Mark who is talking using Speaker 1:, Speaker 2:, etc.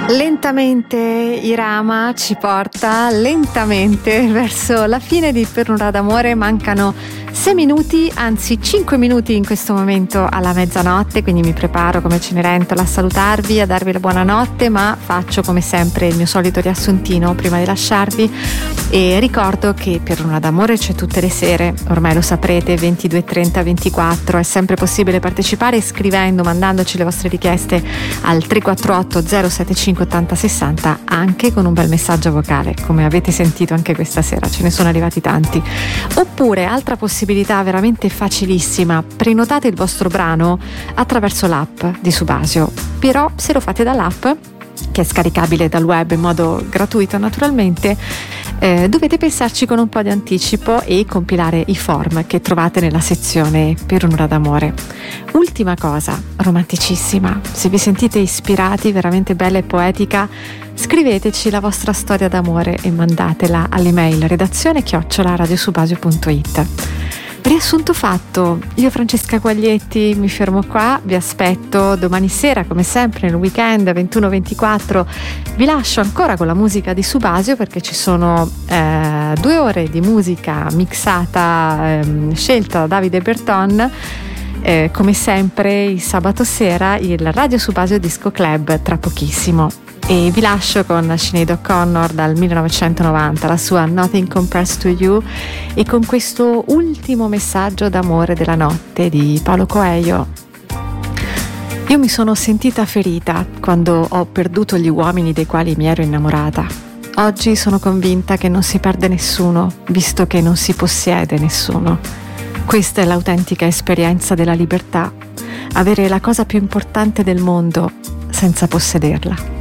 Speaker 1: Lentamente Irama ci porta lentamente verso la fine di Per un'ora d'amore. Mancano 6 minuti, anzi 5 minuti in questo momento alla mezzanotte, quindi mi preparo come Cenerentola a salutarvi, a darvi la buonanotte, ma faccio come sempre il mio solito riassuntino prima di lasciarvi e ricordo che Per un'ora d'amore c'è tutte le sere, ormai lo saprete, 22:30, 24, è sempre possibile partecipare scrivendo, mandandoci le vostre richieste al 348 075 80 60, anche con un bel messaggio vocale, come avete sentito anche questa sera, ce ne sono arrivati tanti. Oppure, altra possibilità veramente facilissima, prenotate il vostro brano attraverso l'app di Subasio, però se lo fate dall'app, che è scaricabile dal web in modo gratuito naturalmente, dovete pensarci con un po' di anticipo e compilare i form che trovate nella sezione Per un'ora d'amore. Ultima cosa, romanticissima, se vi sentite ispirati, veramente bella e poetica, scriveteci la vostra storia d'amore e mandatela all'email redazione@radiosubasio.it. Riassunto fatto, io Francesca Quaglietti mi fermo qua, vi aspetto domani sera come sempre nel weekend 21-24, vi lascio ancora con la musica di Subasio perché ci sono 2 ore di musica mixata, scelta da Davide Berton, come sempre il sabato sera il Radio Subasio Disco Club tra pochissimo. E vi lascio con Sinead O'Connor dal 1990, la sua Nothing Compares to You, e con questo ultimo messaggio d'amore della notte di Paulo Coelho. Io mi sono sentita ferita quando ho perduto gli uomini dei quali mi ero innamorata. Oggi sono convinta che non si perde nessuno, visto che non si possiede nessuno. Questa è l'autentica esperienza della libertà, avere la cosa più importante del mondo senza possederla.